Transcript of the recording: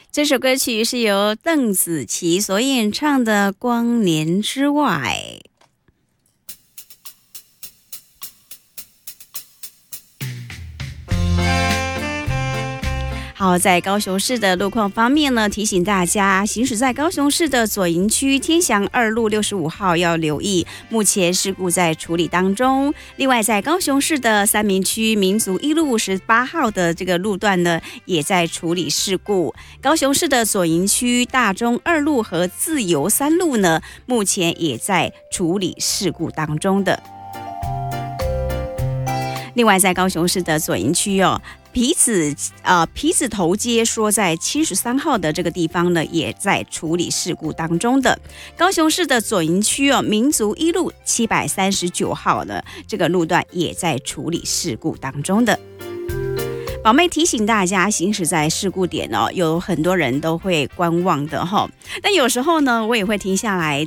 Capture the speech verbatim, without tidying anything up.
这首歌曲是由邓紫棋所演唱的《光年之外》。好，在高雄市的路况方面呢，提醒大家，行驶在高雄市的左营区天祥二路六十五号要留意，目前事故在处理当中。另外，在高雄市的三民区民族一路十八号的这个路段呢，也在处理事故。高雄市的左营区大中二路和自由三路呢，目前也在处理事故当中的。另外，在高雄市的左营区哦。皮子呃皮子头街说在七十三号的这个地方呢，也在处理事故当中的。高雄市的左营区哦，民族一路七百三十九号呢，这个路段也在处理事故当中的。宝妹提醒大家，行驶在事故点哦，有很多人都会观望的哈。但有时候呢，我也会停下来